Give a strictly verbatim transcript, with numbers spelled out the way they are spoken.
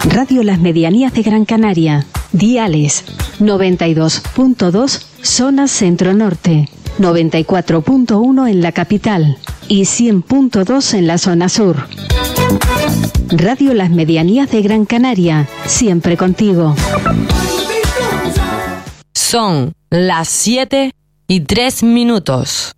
Radio Las Medianías de Gran Canaria. Diales noventa y dos punto dos zona centro-norte, noventa y cuatro punto uno en la capital y cien punto dos en la zona sur. Radio Las Medianías de Gran Canaria, siempre contigo. Son las siete y tres minutos.